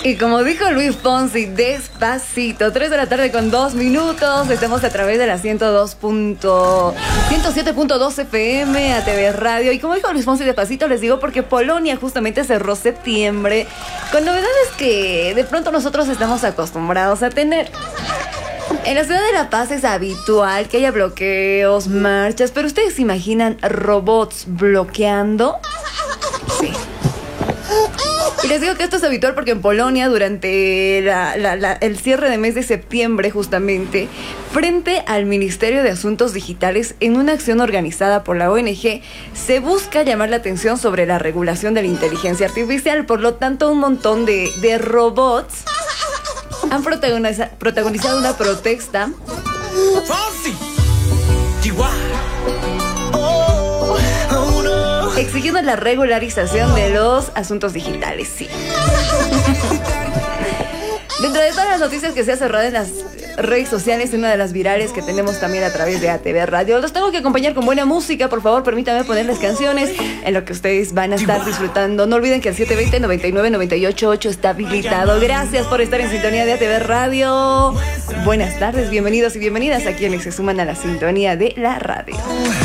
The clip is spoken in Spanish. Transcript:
Y como dijo Luis Fonsi, despacito, 3 de la tarde con 2 minutos. Estamos a través de la 107.2 FM, ATV Radio. Y como dijo Luis Fonsi, despacito, les digo porque Polonia justamente cerró septiembre con novedades que de pronto nosotros estamos acostumbrados a tener. En la ciudad de La Paz es habitual que haya bloqueos, marchas, pero ¿ustedes se imaginan robots bloqueando? Sí. Y les digo que esto es habitual porque en Polonia, durante el cierre de mes de septiembre, justamente, frente al Ministerio de Asuntos Digitales, en una acción organizada por la ONG, se busca llamar la atención sobre la regulación de la inteligencia artificial. Por lo tanto, un montón de robots han protagonizado una protesta exigiendo la regularización de los asuntos digitales, sí. Dentro de todas las noticias que se ha cerrado en las redes sociales, una de las virales que tenemos también a través de ATV Radio, los tengo que acompañar con buena música. Por favor, permítanme poner las canciones en lo que ustedes van a estar disfrutando. No olviden que el 720-99-98-8 está habilitado. Gracias por estar en sintonía de ATV Radio. Buenas tardes, bienvenidos y bienvenidas a quienes se suman a la sintonía de la radio.